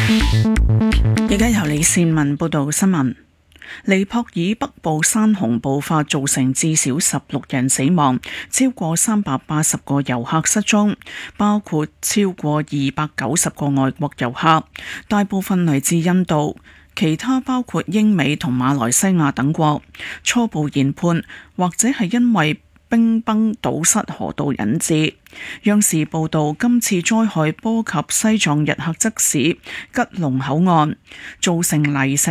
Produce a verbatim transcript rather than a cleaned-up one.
而家由李善文報道新聞。尼泊爾北部山洪暴發，造成至少十六人死亡，超過三百八十個遊客失蹤，包括超過二百九十個外國遊客，大部分嚟自印度，其他包括英美同馬來西亞等國。初步研判，或者係因為冰崩堵塞河道引致。央視報道，今次災害波及西藏日喀則市吉隆口岸，造成泥石